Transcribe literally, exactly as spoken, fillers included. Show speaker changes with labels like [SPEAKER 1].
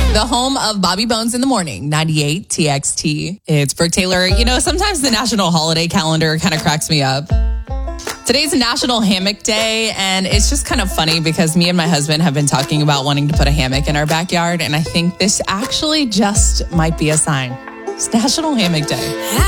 [SPEAKER 1] The home of Bobby Bones in the Morning, ninety-eight T X T. It's Brooke Taylor. You know, sometimes the national holiday calendar kind of cracks me up. Today's National Hammock Day, and it's just kind of funny because me and my husband have been talking about wanting to put a hammock in our backyard, and I think this actually just might be a sign. It's National Hammock Day.